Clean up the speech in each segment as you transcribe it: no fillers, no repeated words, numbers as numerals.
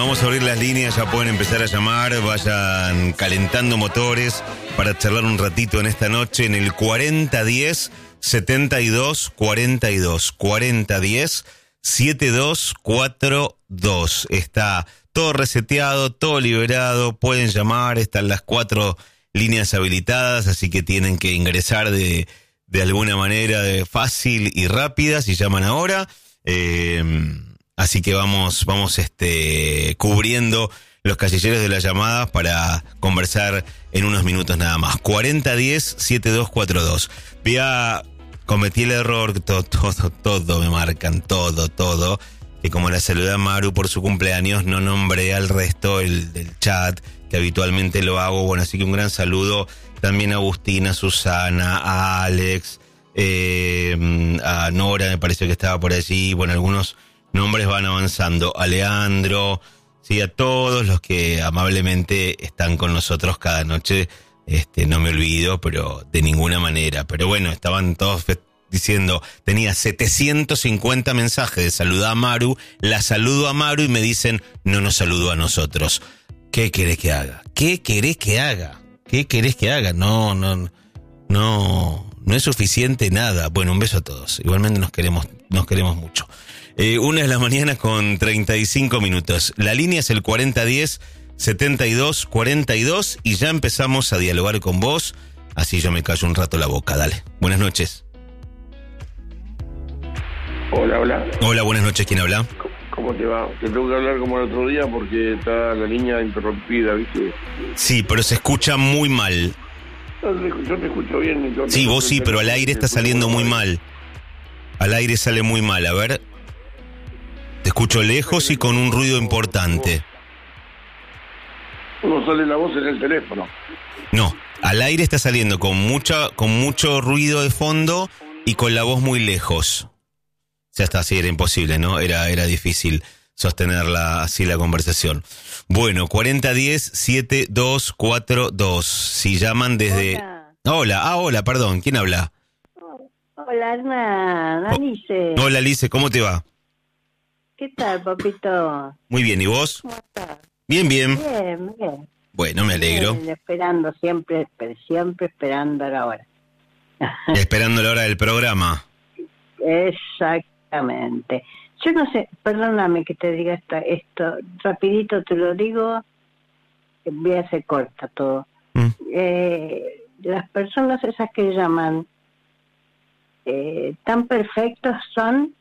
vamos a abrir las líneas, ya pueden empezar a llamar, vayan calentando motores para charlar un ratito en esta noche en el 4010-7242, 4010-7242. Está todo reseteado, todo liberado, pueden llamar, están las 4 líneas habilitadas, así que tienen que ingresar de alguna manera fácil y rápida si llaman ahora. Así que vamos cubriendo los casilleros de las llamadas para conversar en unos minutos nada más. 4010-7242. Cometí el error, todo me marcan, todo. Que como la saludé a Maru por su cumpleaños, no nombré al resto del chat, que habitualmente lo hago. Bueno, así que un gran saludo también a Agustina, a Susana, a Alex, a Nora, me pareció que estaba por allí. Bueno, algunos nombres van avanzando. A Leandro, sí, a todos los que amablemente están con nosotros cada noche. No me olvido, pero de ninguna manera. Pero bueno, estaban todos diciendo, tenía 750 mensajes de saludar a Maru, la saludo a Maru y me dicen, no nos saludó a nosotros. ¿Qué querés que haga? No es suficiente nada. Bueno, un beso a todos. Igualmente nos queremos mucho. 1:00 con 35 minutos. La línea es el 4010-7242 y ya empezamos a dialogar con vos. Así yo me callo un rato la boca. Dale. Buenas noches. Hola. Hola, buenas noches. ¿Quién habla? ¿Cómo te va? Te tengo que hablar como el otro día porque está la línea interrumpida, ¿viste? Sí, pero se escucha muy mal. Yo te escucho bien. Sí, vos sí, pero al aire está saliendo muy mal. Al aire sale muy mal. A ver. Te escucho lejos y con un ruido importante. No sale la voz en el teléfono. No, al aire está saliendo con mucho ruido de fondo y con la voz muy lejos. Ya está, sí, era imposible, ¿no? Era difícil sostenerla así la conversación. Bueno, 4010-7242. Si llaman desde... Hola, perdón, ¿quién habla? Hola, Hernán, Alice. Hola, Alice, ¿cómo te va? ¿Qué tal, papito? Muy bien, ¿y vos? ¿Cómo estás? Bien. Bien. Bueno, me alegro. Bien, esperando, siempre esperando la hora. Esperando la hora del programa. Exactamente. Yo no sé, perdóname que te diga esto, rapidito te lo digo, voy a hacer corta todo. Las personas esas que llaman, tan perfectos son...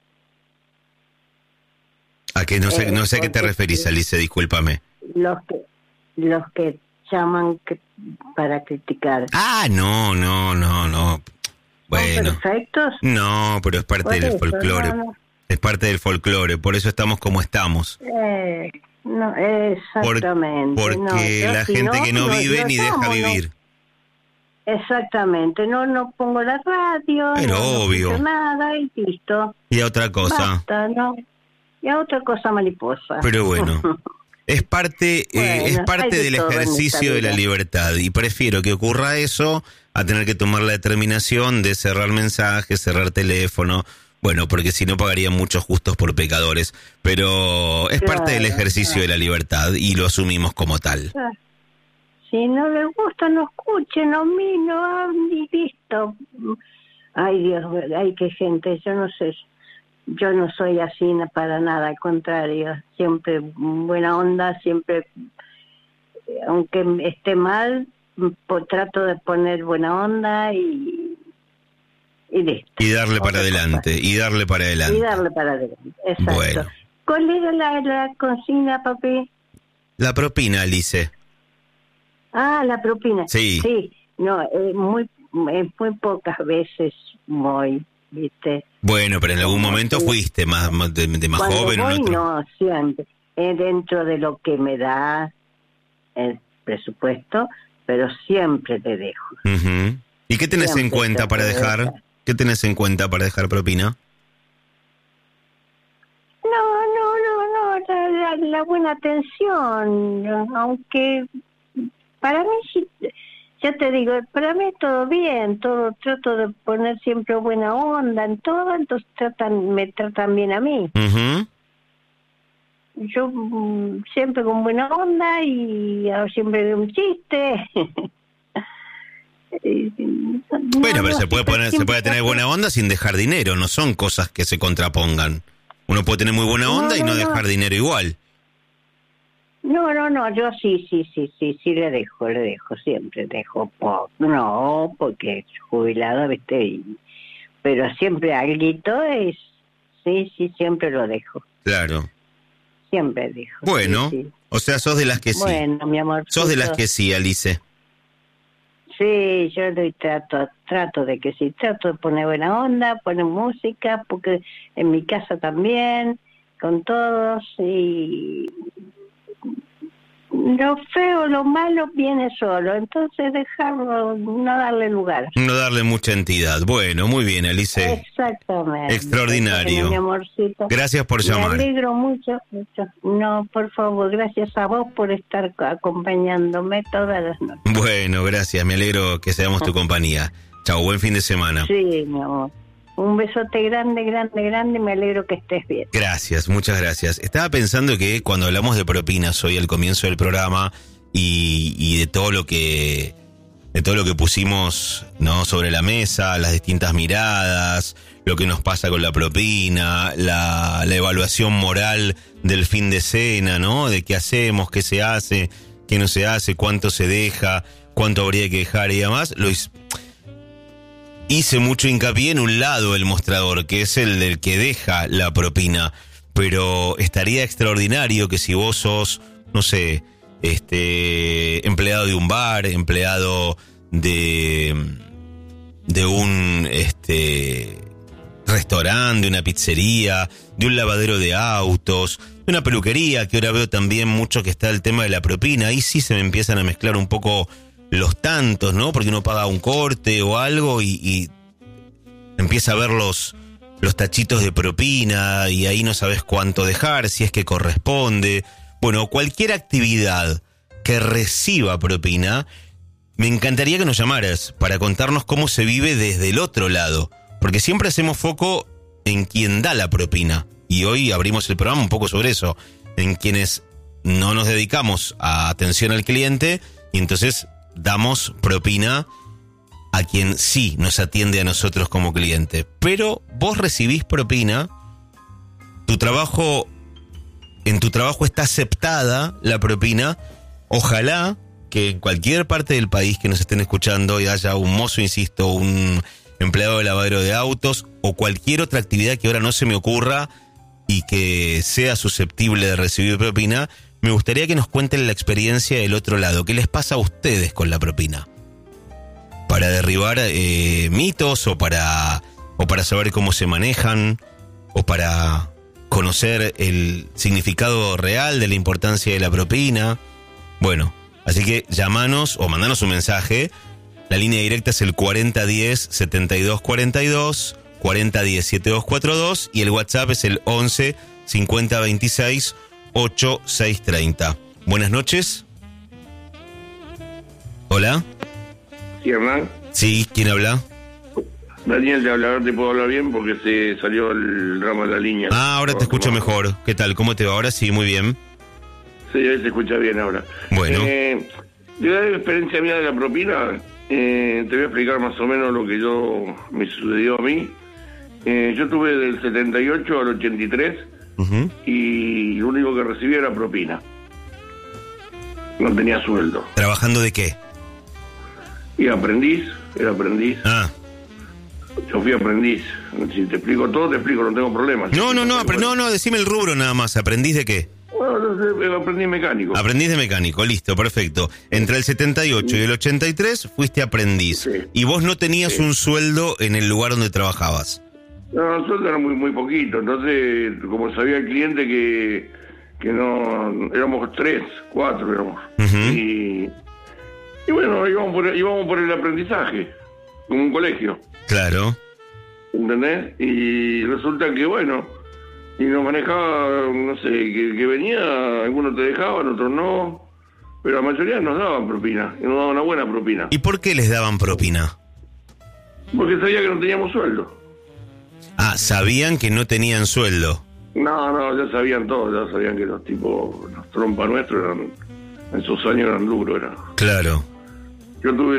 ¿A qué? No sé a qué te referís, Alice, discúlpame. Los que llaman para criticar. Ah, no. Bueno. ¿Son perfectos? No, pero es parte del folclore. No. Es parte del folclore, por eso estamos como estamos. No, exactamente. Porque la gente que no vive ni deja vivir. Exactamente, no pongo la radio, pero no obvio. No nada y listo. Y a otra cosa. Basta, ¿no? Y a otra cosa mariposa. Pero bueno, es parte del ejercicio de la libertad y prefiero que ocurra eso a tener que tomar la determinación de cerrar mensajes, cerrar teléfono, bueno, porque si no pagarían muchos justos por pecadores, pero es parte del ejercicio de la libertad y lo asumimos como tal. Si no les gusta, no escuchen, no y listo. Ay, Dios, ay, qué gente, yo no sé. Yo no soy así para nada, al contrario, siempre buena onda, siempre, aunque esté mal, trato de poner buena onda y listo. Y darle para adelante, exacto. Bueno. ¿Cuál era la consigna, papi? La propina, Alice. Ah, la propina. Sí. No, muy pocas veces voy, ¿viste? Bueno, pero en algún momento fuiste más joven. Voy, no, siempre. Dentro de lo que me da el presupuesto, pero siempre te dejo. Uh-huh. ¿Y qué tenés en cuenta para dejar? ¿Qué tenés en cuenta para dejar propina? No, la buena atención, aunque para mí sí. Ya te digo, para mí todo bien, trato de poner siempre buena onda en todo, entonces me tratan bien a mí. Uh-huh. yo siempre con buena onda y siempre de un chiste. Bueno, pero se puede tener buena onda sin dejar dinero, no son cosas que se contrapongan. Uno puede tener muy buena onda y no dejar dinero igual. No, yo sí le dejo, siempre dejo no, porque es jubilado, ¿viste? Pero siempre alguito es, sí, siempre lo dejo. Claro. Siempre dejo. Bueno, sí. O sea, sos de las que sí. Bueno, mi amor. Sos de las que sí, Alice. Sí, yo trato de que sí, trato de poner buena onda, poner música, porque en mi casa también, con todos, y lo feo, lo malo viene solo, entonces dejarlo, no darle lugar. No darle mucha entidad. Bueno, muy bien, Alice. Exactamente. Extraordinario. Mi amorcito. Gracias por llamar. Me alegro mucho. No, por favor, gracias a vos por estar acompañándome todas las noches. Bueno, gracias, me alegro que seamos tu compañía. Chao, buen fin de semana. Sí, mi amor. Un besote grande, me alegro que estés bien. Gracias, muchas gracias. Estaba pensando que cuando hablamos de propinas hoy al comienzo del programa y de todo lo que pusimos, ¿no?, sobre la mesa, las distintas miradas, lo que nos pasa con la propina, la evaluación moral del fin de cena, ¿no?, de qué hacemos, qué se hace, qué no se hace, cuánto se deja, cuánto habría que dejar y demás, hice mucho hincapié en un lado del mostrador, que es el del que deja la propina, pero estaría extraordinario que si vos sos, no sé, empleado de un bar, empleado de un restaurante, de una pizzería, de un lavadero de autos, de una peluquería, que ahora veo también mucho que está el tema de la propina, ahí sí se me empiezan a mezclar un poco los tantos, ¿no? Porque uno paga un corte o algo y empieza a ver los tachitos de propina y ahí no sabes cuánto dejar, si es que corresponde. Bueno, cualquier actividad que reciba propina, me encantaría que nos llamaras para contarnos cómo se vive desde el otro lado, porque siempre hacemos foco en quien da la propina y hoy abrimos el programa un poco sobre eso, en quienes no nos dedicamos a atención al cliente y entonces damos propina a quien sí nos atiende a nosotros como cliente. Pero vos recibís propina, en tu trabajo está aceptada la propina. Ojalá que en cualquier parte del país que nos estén escuchando y haya un mozo, insisto, un empleado de lavadero de autos o cualquier otra actividad que ahora no se me ocurra y que sea susceptible de recibir propina. Me gustaría que nos cuenten la experiencia del otro lado. ¿Qué les pasa a ustedes con la propina? Para derribar mitos o para saber cómo se manejan o para conocer el significado real de la importancia de la propina. Bueno, así que llamanos o mandanos un mensaje. La línea directa es el 4010-7242, 4010-7242 y el WhatsApp es el 11 5026 8630. Buenas noches. Hola. Sí, Hernán. Sí, ¿quién habla? Daniel de hablar, te puedo hablar bien porque se salió el ramo de la línea. Ah, ahora te escucho mejor. ¿Qué tal? ¿Cómo te va? Ahora sí, muy bien. Sí, ahí se escucha bien ahora. Bueno. De la experiencia mía de la propina, te voy a explicar más o menos lo que me sucedió a mí. Yo tuve del 78 al 83 y lo único que recibía era propina. No tenía sueldo. ¿Trabajando de qué? Y era aprendiz. Ah. Yo fui aprendiz. Si te explico todo, te explico, no tengo problemas. No, decime el rubro nada más. ¿Aprendiz de qué? Bueno, aprendiz mecánico. Aprendiz de mecánico, listo, perfecto. Entre el 78 y el 83 fuiste aprendiz. Sí. Y vos no tenías un sueldo en el lugar donde trabajabas. No, el sueldo era muy poquito. Entonces, como sabía el cliente que no... Éramos 3, 4 éramos. Y bueno, íbamos por el aprendizaje, como un colegio. Claro. ¿Entendés? Y resulta que, bueno, y nos manejaba, no sé, que venía, algunos te dejaban, otros no, pero la mayoría nos daban propina, y nos daban una buena propina. ¿Y por qué les daban propina? Porque sabía que no teníamos sueldo. Ah, sabían que no tenían sueldo. No, ya sabían todo, ya sabían que los tipos, los trompas nuestros eran, en esos años eran duros, era. Claro. Yo tengo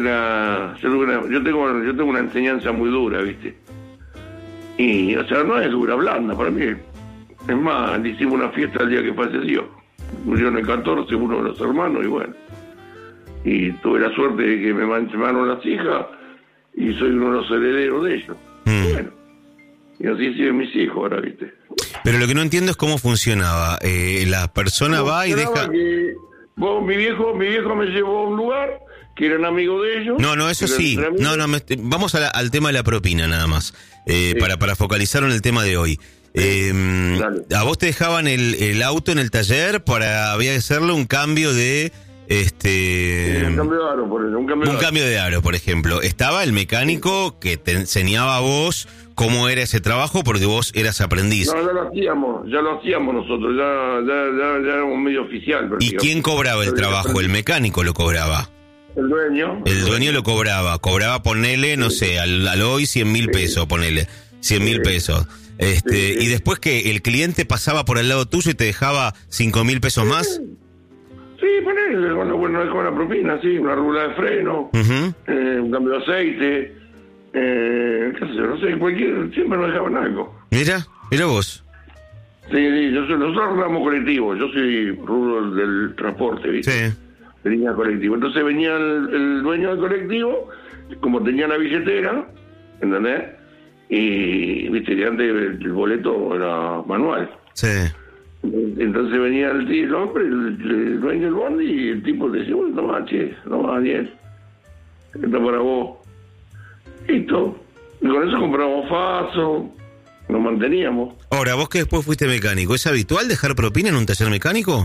una enseñanza muy dura, ¿viste? Y, o sea, no es dura, blanda para mí. Es más, le hicimos una fiesta el día que falleció. Murió en el 14 uno de los hermanos y bueno. Y tuve la suerte de que me mancharon las hijas y soy uno de los herederos de ellos. Bueno, y así siguen mis hijos ahora, ¿viste? Pero lo que no entiendo es cómo funcionaba. La persona va y deja... Mi viejo me llevó a un lugar que eran amigos de ellos. No, eso sí. Vamos al tema de la propina nada más. Sí. Para focalizar en el tema de hoy. A vos te dejaban el auto en el taller había que hacerle un cambio de... un cambio de aro, un cambio de aro, por ejemplo. Estaba el mecánico que te enseñaba a vos cómo era ese trabajo porque vos eras aprendiz. No, ya lo hacíamos nosotros, ya éramos medio oficial. ¿Y quién cobraba el trabajo? ¿El mecánico lo cobraba? El dueño. El dueño lo cobraba, ponele, no sé, al hoy 100.000 pesos, ponele, 100.000 pesos. Y después que el cliente pasaba por el lado tuyo y te dejaba 5.000 pesos más. Sí, ponele, con la propina, sí, una rula de freno, un cambio de aceite, qué sé yo, no sé, siempre nos dejaban algo. Mira vos. Sí, nosotros éramos colectivos, yo soy rubro del transporte, ¿viste? Sí. Venía colectivo. Entonces venía el dueño del colectivo, como tenía la billetera, ¿entendés? Y, viste, que antes el boleto era manual. Sí. Entonces venía el hombre, el dueño del bondi, y el tipo le decía, bueno, toma, che, toma, 10. Esto para vos. Listo. Y con eso compramos faso, nos manteníamos. Ahora, vos que después fuiste mecánico, ¿es habitual dejar propina en un taller mecánico?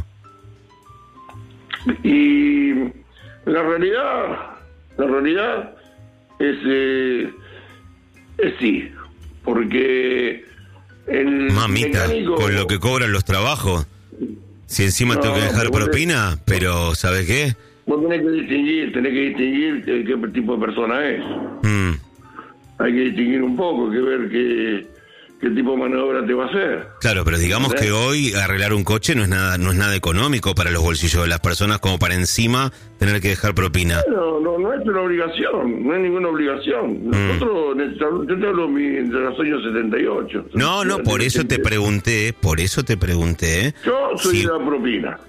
Y la realidad es sí, porque el mamita, mecánico, con lo que cobran los trabajos, si encima tengo que dejar propina, pero ¿sabes qué? Vos tenés que distinguir qué tipo de persona es. Hay que distinguir un poco, que ver qué tipo de maniobra te va a hacer. Claro, pero digamos que hoy arreglar un coche no es nada económico para los bolsillos de las personas como para encima tener que dejar propina. No es una obligación, no es ninguna obligación. Nosotros, yo te hablo de los años 78. No, por eso te pregunté. Yo soy de la propina.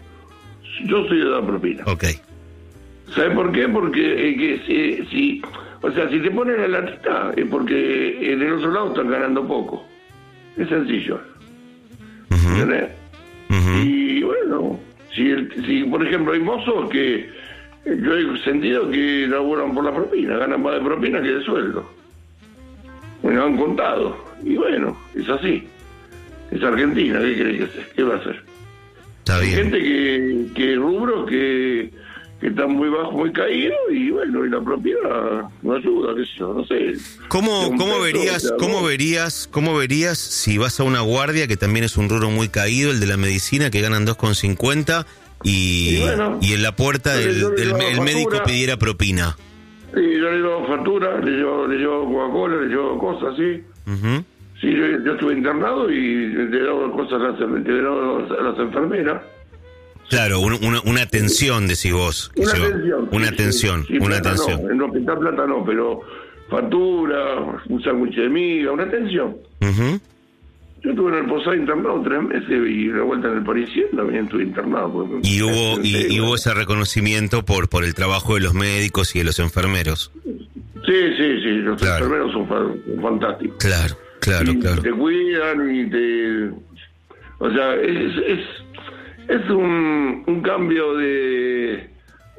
Ok. ¿Sabes por qué? Porque si te ponen la latita es porque en el otro lado están ganando poco. Es sencillo. ¿Entendés? Y bueno, si por ejemplo hay mozos que yo he sentido que laburan por la propina, ganan más de propina que de sueldo. Me lo han contado. Y bueno, es así. Es Argentina, ¿qué querés que hacer? ¿Qué va a hacer? Está bien. Hay gente que rubros que están muy bajo, muy caído, y bueno, y la propiedad no ayuda, qué sé yo, no sé. ¿Cómo verías si vas a una guardia, que también es un rubro muy caído, el de la medicina, que ganan 2,50 y en la puerta el médico pidiera propina? Sí, yo le llevo factura, le llevo Coca-Cola, le llevo cosas así. Sí, yo estuve internado y le he dado cosas a las enfermeras. Claro, una atención, decís vos. Una atención. Sí, en el hospital plata no, pero factura, un sándwich de miga, una atención. Yo estuve en el Posada internado 3 meses y una vuelta en el Parisien también estuve internado. Y hubo ese reconocimiento por el trabajo de los médicos y de los enfermeros. Sí, los enfermeros son fantásticos. Claro. Te cuidan y te... O sea, es un cambio de...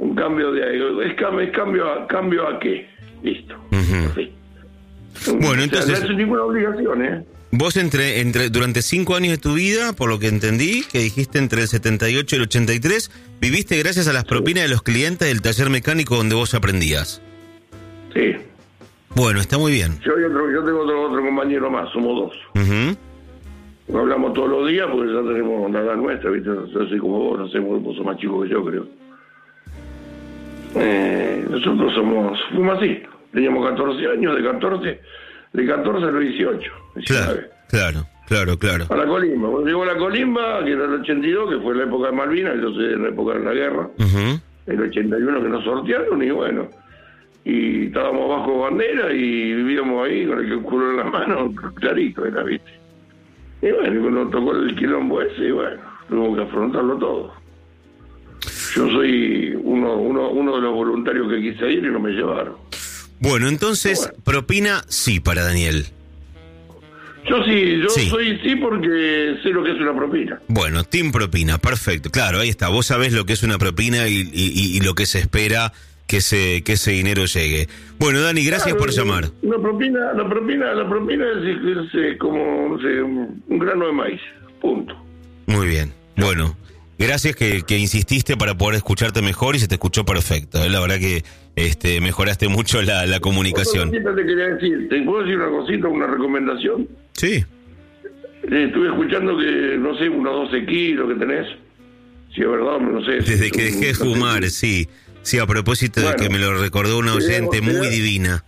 Es cambio a qué. Listo. Sí. Bueno, entonces... no es ninguna obligación, ¿eh? Vos durante 5 años de tu vida, por lo que entendí, que dijiste entre el 78 y el 83, viviste gracias a las propinas de los clientes del taller mecánico donde vos aprendías. Sí. Bueno, está muy bien. Yo tengo otro compañero más, somos 2. No hablamos todos los días porque ya tenemos la edad nuestra, ¿viste? Yo soy como vos, no sé, vos sos más chico que yo, creo. Nosotros fuimos así. Teníamos 14 años, de 14 a los 18. Claro. claro. A la colimba. Cuando llegó a la colimba, que era el 82, que fue la época de Malvinas, yo sé, en la época de la guerra, el 81 que nos sortearon, y bueno, y estábamos bajo bandera y vivíamos ahí con el culo en la mano, clarito era, ¿viste? Y bueno, y cuando tocó el quilombo ese, y bueno, tuvimos que afrontarlo todo. Yo soy uno de los voluntarios que quise ir y no me llevaron. Bueno, entonces, propina sí para Daniel. Yo soy sí porque sé lo que es una propina. Bueno, team propina, perfecto. Claro, ahí está. Vos sabés lo que es una propina y lo que se espera que ese dinero llegue. Bueno, Dani, gracias por llamar. La propina es como, no sé, un grano de maíz. Punto. Muy bien. Bueno, gracias que insististe para poder escucharte mejor y se te escuchó perfecto. La verdad que mejoraste mucho la comunicación. Otra cosita te quería decir. ¿Te puedo decir una cosita, una recomendación? Sí. Estuve escuchando que, no sé, unos 12 kilos que tenés. Si es verdad, no sé. Desde que dejé de fumar, sí. Sí, a propósito de que me lo recordó una oyente muy divina.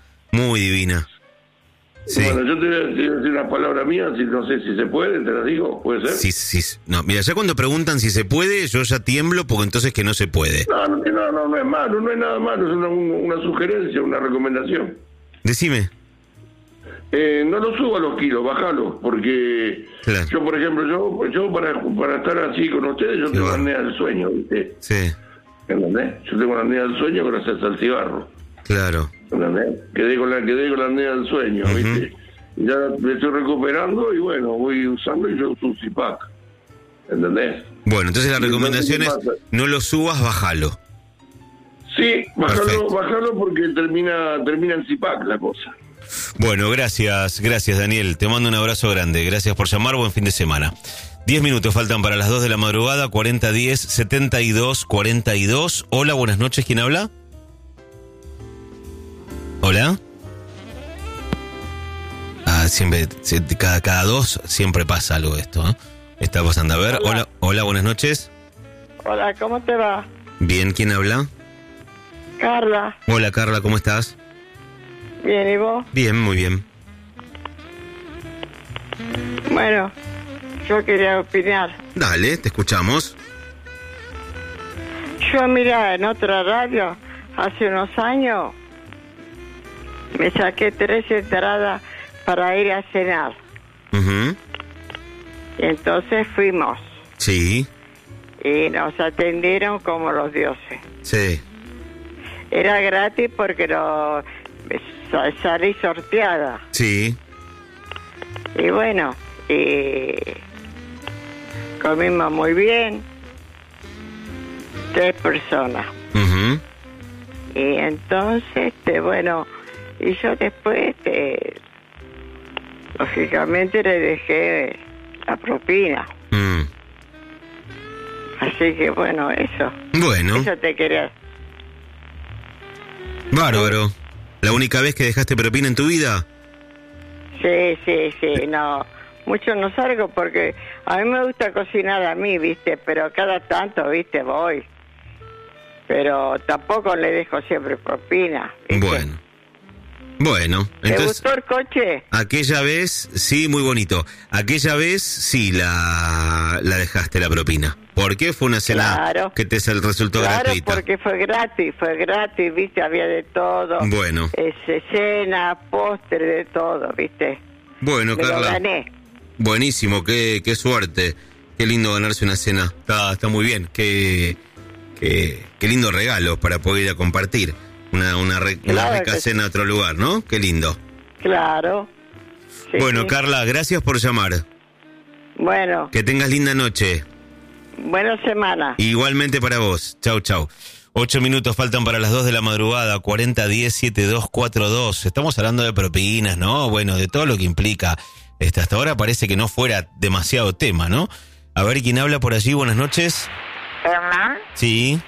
Sí. Bueno, yo te voy a decir unas palabras mías, no sé si se puede, te las digo, ¿puede ser? Sí. No, mira, ya cuando preguntan si se puede, yo ya tiemblo porque entonces que no se puede. No es malo, no es nada malo, es una sugerencia, una recomendación. Decime. No lo suba los kilos, bájalo, porque claro. Yo, por ejemplo, yo para estar así con ustedes, yo tengo la apnea del sueño, ¿viste? Sí. ¿Entendés? Yo tengo la apnea del sueño gracias al cigarro. Claro. ¿Entendés? Quedé con la apnea del sueño, ¿viste? Y ya me estoy recuperando y bueno, voy usando y yo uso un Zipac. ¿Entendés? Bueno, entonces la recomendación es no lo subas, bájalo. Sí, bájalo porque termina en Zipac la cosa. Bueno, gracias Daniel, te mando un abrazo grande, gracias por llamar, buen fin de semana. 10 minutos faltan para las 2 de la madrugada, 4010-7242. Hola, buenas noches, ¿quién habla? Hola. Siempre, cada dos siempre pasa algo de esto, ¿eh? Está pasando, a ver, hola, buenas noches. Hola, ¿cómo te va? Bien, ¿quién habla? Carla. Hola Carla, ¿cómo estás? Bien, ¿y vos? Bien, muy bien. Bueno, yo quería opinar. Dale, te escuchamos. Yo, mira, en otra radio, hace unos años, me saqué 3 entradas para ir a cenar. Y entonces fuimos. Sí. Y nos atendieron como los dioses. Sí. Era gratis porque salí sorteada. Sí. Y bueno, comimos muy bien. 3 personas. Y entonces, bueno, y yo después, lógicamente le dejé la propina. Así que bueno, eso. Bueno. Eso te quería. Bárbaro. ¿La única vez que dejaste propina en tu vida? Sí, no. Mucho no salgo porque a mí me gusta cocinar a mí, ¿viste? Pero cada tanto, ¿viste? Voy. Pero tampoco le dejo siempre propina, ¿viste? Bueno, entonces... ¿Te gustó el coche? Aquella vez, sí, muy bonito. Aquella vez, sí, la dejaste la propina. ¿Por qué? Fue una cena que te resultó gratuita. Claro, porque fue gratis, ¿viste? Había de todo. Bueno. Cena, postre, de todo, ¿viste? Bueno, me Carla. Lo gané. Buenísimo, qué suerte. Qué lindo ganarse una cena. Está muy bien. Qué lindo regalo para poder ir a compartir. Una rica cena a otro lugar, ¿no? Qué lindo. Claro. Sí, bueno, Carla, gracias por llamar. Bueno. Que tengas linda noche. Buena semana. Igualmente para vos. Chau. 8 minutos faltan para las 2 de la madrugada, 4010-7242. Estamos hablando de propinas, ¿no? Bueno, de todo lo que implica. Hasta ahora parece que no fuera demasiado tema, ¿no? A ver, ¿quién habla por allí? Buenas noches. ¿Hernán? Sí.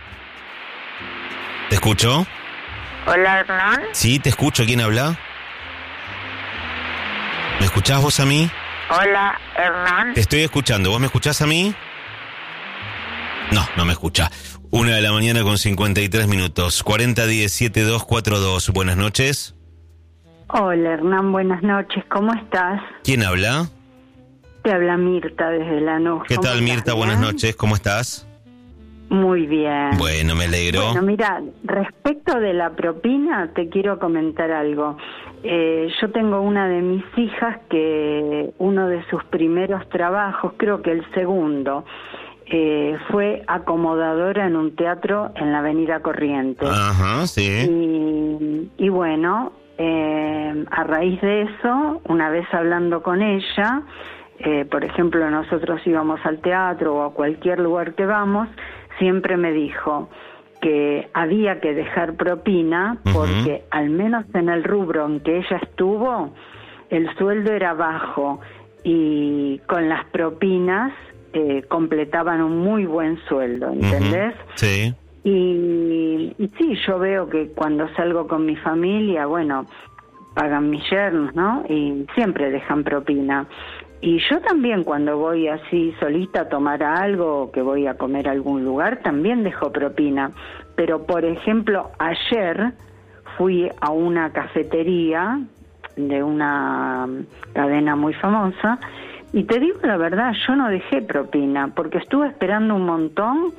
¿Te escucho? Hola, Hernán. Sí, te escucho. ¿Quién habla? ¿Me escuchás vos a mí? Hola, Hernán. Te estoy escuchando. ¿Vos me escuchás a mí? No me escucha. 1 de la mañana con 53 minutos. 4010-7242. Buenas noches. Hola, Hernán. Buenas noches. ¿Cómo estás? ¿Quién habla? Te habla Mirta desde Lanús. ¿Qué tal, Mirta? ¿Estás Buenas bien? noches, ¿cómo estás? Muy bien. Bueno, me alegro. Bueno, mira, respecto de la propina, te quiero comentar algo. Yo tengo una de mis hijas que uno de sus primeros trabajos, creo que el segundo, fue acomodadora en un teatro en la Avenida Corrientes. Ajá, sí. Y bueno, a raíz de eso, una vez hablando con ella, por ejemplo, nosotros íbamos al teatro o a cualquier lugar que vamos, siempre me dijo que había que dejar propina porque al menos en el rubro en que ella estuvo, el sueldo era bajo y con las propinas completaban un muy buen sueldo, ¿entendés? Sí. Y sí, yo veo que cuando salgo con mi familia, bueno, pagan mis yernos, ¿no? Y siempre dejan propina. Y yo también cuando voy así solita a tomar algo o que voy a comer a algún lugar, también dejo propina. Pero, por ejemplo, ayer fui a una cafetería de una cadena muy famosa y te digo la verdad, yo no dejé propina porque estuve esperando un montón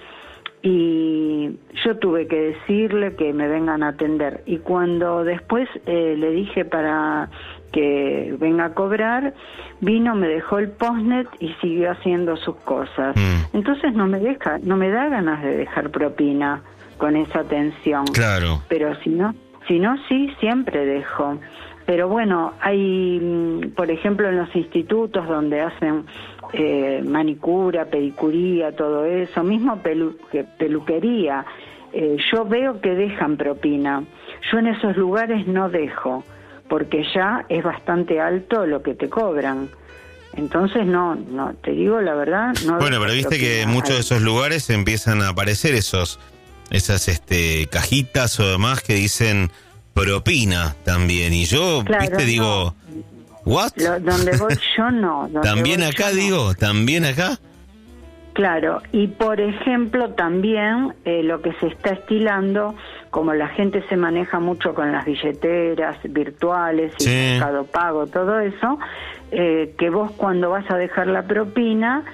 y yo tuve que decirle que me vengan a atender. Y cuando después le dije para que venga a cobrar, vino, me dejó el postnet y siguió haciendo sus cosas. Entonces no me da ganas de dejar propina con esa atención. Claro. Pero si no, sí, siempre dejo. Pero bueno, hay, por ejemplo, en los institutos donde hacen manicura, pedicuría, todo eso, mismo peluquería, yo veo que dejan propina. Yo en esos lugares no dejo, porque ya es bastante alto lo que te cobran. Entonces no, te digo la verdad, no. Bueno, pero viste que en muchos de esos lugares empiezan a aparecer esas cajitas o demás que dicen propina también, y yo, claro, viste, digo, ¿what? Donde voy yo no. ¿También acá, digo? ¿También acá? Claro, y por ejemplo también lo que se está estilando, como la gente se maneja mucho con las billeteras virtuales y Mercado Pago, todo eso, que vos cuando vas a dejar la propina,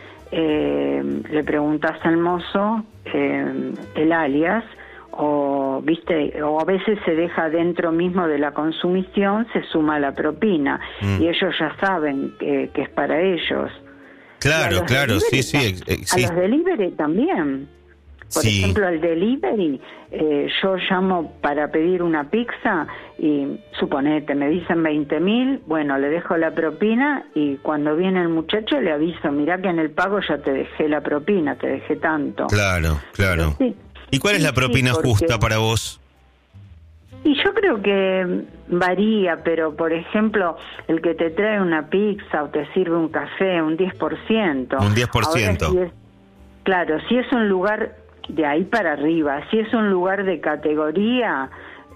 le preguntás al mozo el alias, o viste, o a veces se deja dentro mismo de la consumición, se suma la propina y ellos ya saben que es para ellos. Claro, claro, sí. A los delivery también. Por ejemplo, al delivery, yo llamo para pedir una pizza y suponete, me dicen 20.000, bueno, le dejo la propina y cuando viene el muchacho le aviso, mirá que en el pago ya te dejé la propina, te dejé tanto. Claro. Sí. ¿Y cuál es la propina justa para vos? Y yo creo que varía, pero por ejemplo, el que te trae una pizza o te sirve un café, un 10%. Un 10%. Ahora, claro, si es un lugar de ahí para arriba, si es un lugar de categoría,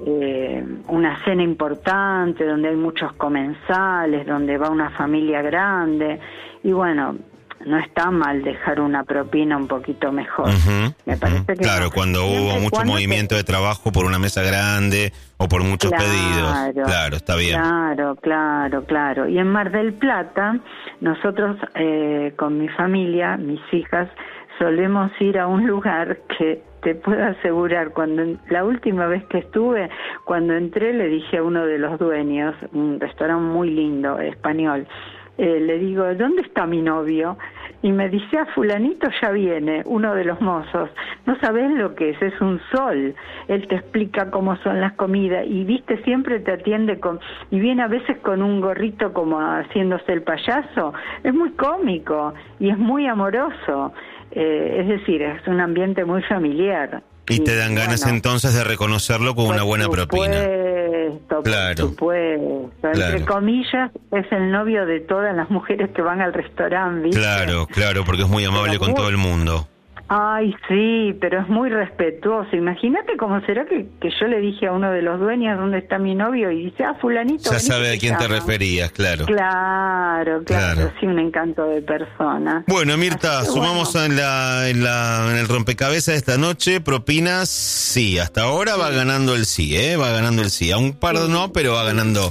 una cena importante, donde hay muchos comensales, donde va una familia grande, y bueno, no está mal dejar una propina un poquito mejor. Me parece que claro, cuando hubo mucho movimiento de trabajo por una mesa grande o por muchos pedidos. Claro, está bien. Claro. Y en Mar del Plata, nosotros con mi familia, mis hijas, solemos ir a un lugar que te puedo asegurar, la última vez que estuve, cuando entré le dije a uno de los dueños, un restaurante muy lindo, español, le digo, ¿dónde está mi novio? Y me dice, fulanito ya viene, uno de los mozos. No sabés lo que es un sol. Él te explica cómo son las comidas y, viste, siempre te atiende y viene a veces con un gorrito como haciéndose el payaso. Es muy cómico y es muy amoroso. Es decir, es un ambiente muy familiar. Y te dan ganas entonces de reconocerlo con una buena propina. Por supuesto. Entre comillas, es el novio de todas las mujeres que van al restaurante, ¿viste? Claro, porque es muy amable con todo el mundo. Ay, sí, pero es muy respetuoso. Imagínate cómo será que yo le dije a uno de los dueños dónde está mi novio y dice, fulanito. Ya sabe a quién te referías, claro. Claro, sí, un encanto de persona. Bueno, Mirta, sumamos en el rompecabezas de esta noche, propinas, sí, hasta ahora va ganando el sí, va ganando el sí. A un par no, pero va ganando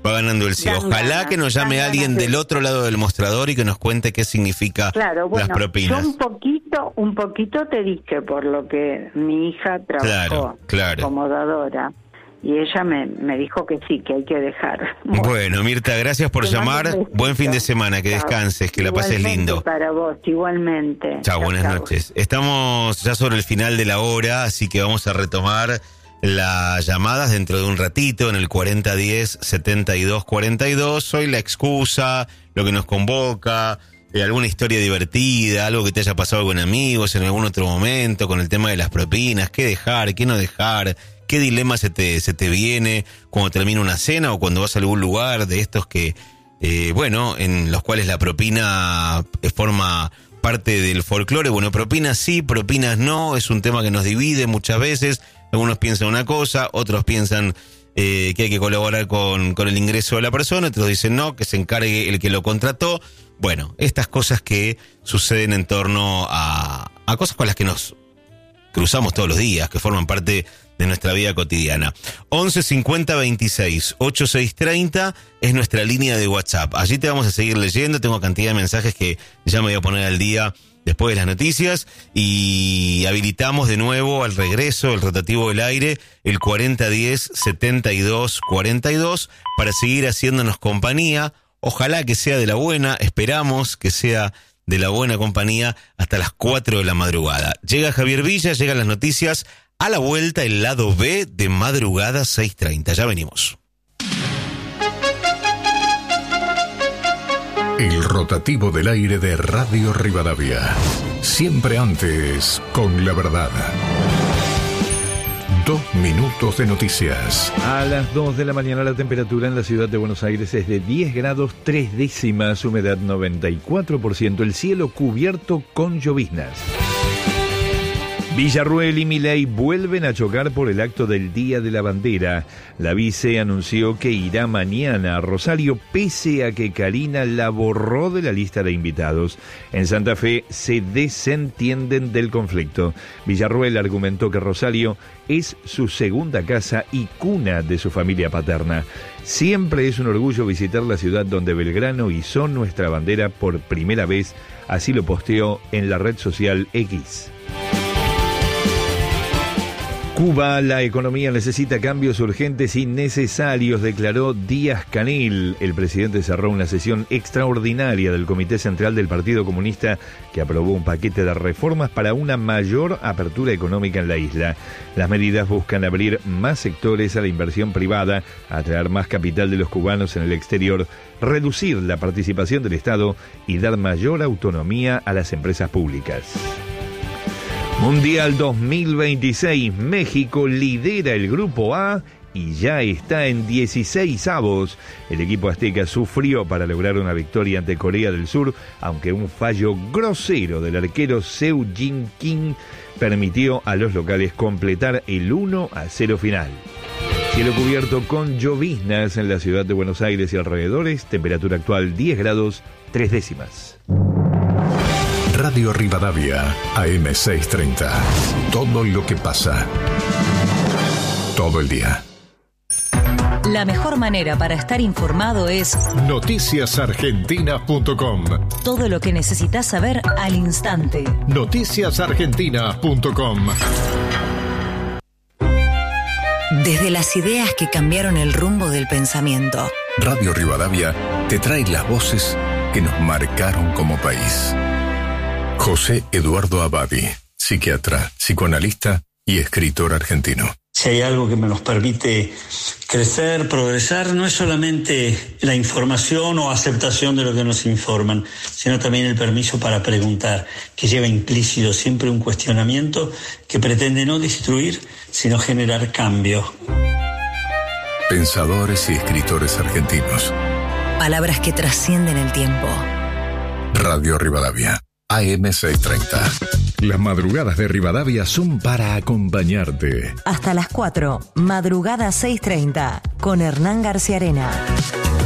Va ganando el sí. Ojalá que nos llame alguien del otro lado del mostrador y que nos cuente qué significa las propinas. Yo un poquito te dije, por lo que mi hija trabajó como dadora. Y ella me dijo que sí, que hay que dejar. Bueno, Mirta, gracias por llamar. Buen fin de semana, que descanses, que la pases lindo. Para vos, igualmente. Chao, buenas noches. Estamos ya sobre el final de la hora, así que vamos a retomar las llamadas dentro de un ratito en el 4010-7242. Hoy la excusa, lo que nos convoca, alguna historia divertida, algo que te haya pasado con amigos en algún otro momento, con el tema de las propinas, qué dejar, qué no dejar. ¿Qué dilema se te viene cuando termina una cena o cuando vas a algún lugar de estos que, en los cuales la propina forma parte del folclore? Bueno, propinas sí, propinas no, es un tema que nos divide muchas veces. Algunos piensan una cosa, otros piensan que hay que colaborar con el ingreso de la persona, otros dicen no, que se encargue el que lo contrató. Bueno, estas cosas que suceden en torno a cosas con las que nos cruzamos todos los días, que forman parte de nuestra vida cotidiana. 11 50 26 86 30 es nuestra línea de WhatsApp. Allí te vamos a seguir leyendo. Tengo cantidad de mensajes que ya me voy a poner al día después de las noticias. Y habilitamos de nuevo al regreso el rotativo del aire, el 4010 72 42, para seguir haciéndonos compañía. Ojalá que sea de la buena, esperamos que sea de la buena compañía hasta las 4 de la madrugada. Llega Javier Villa, llegan las noticias. A la vuelta, el lado B de Madrugada 6:30. Ya venimos. El rotativo del aire de Radio Rivadavia. Siempre antes, con la verdad. 2 minutos de noticias. A las 2 de la mañana la temperatura en la ciudad de Buenos Aires es de 10 grados 3 décimas, humedad 94%, el cielo cubierto con lloviznas. Villarruel y Milei vuelven a chocar por el acto del Día de la Bandera. La vice anunció que irá mañana a Rosario, pese a que Karina la borró de la lista de invitados. En Santa Fe se desentienden del conflicto. Villarruel argumentó que Rosario es su segunda casa y cuna de su familia paterna. Siempre es un orgullo visitar la ciudad donde Belgrano izó nuestra bandera por primera vez, así lo posteó en la red social X. Cuba, la economía necesita cambios urgentes y necesarios, declaró Díaz-Canel. El presidente cerró una sesión extraordinaria del Comité Central del Partido Comunista que aprobó un paquete de reformas para una mayor apertura económica en la isla. Las medidas buscan abrir más sectores a la inversión privada, atraer más capital de los cubanos en el exterior, reducir la participación del Estado y dar mayor autonomía a las empresas públicas. Mundial 2026, México lidera el Grupo A y ya está en 16avos. El equipo azteca sufrió para lograr una victoria ante Corea del Sur, aunque un fallo grosero del arquero Seo Jin-Kim permitió a los locales completar el 1-0 final. Cielo cubierto con lloviznas en la ciudad de Buenos Aires y alrededores, temperatura actual 10 grados 3 décimas. Radio Rivadavia, AM 630. Todo lo que pasa. Todo el día. La mejor manera para estar informado es noticiasargentinas.com. Todo lo que necesitas saber al instante. Noticiasargentinas.com. Desde las ideas que cambiaron el rumbo del pensamiento. Radio Rivadavia te trae las voces que nos marcaron como país. José Eduardo Abadi, psiquiatra, psicoanalista y escritor argentino. Si hay algo que nos permite crecer, progresar, no es solamente la información o aceptación de lo que nos informan, sino también el permiso para preguntar, que lleva implícito siempre un cuestionamiento que pretende no destruir, sino generar cambio. Pensadores y escritores argentinos. Palabras que trascienden el tiempo. Radio Rivadavia. AM 630. Las madrugadas de Rivadavia son para acompañarte. Hasta las 4, Madrugada 6:30, con Hernán García Arena.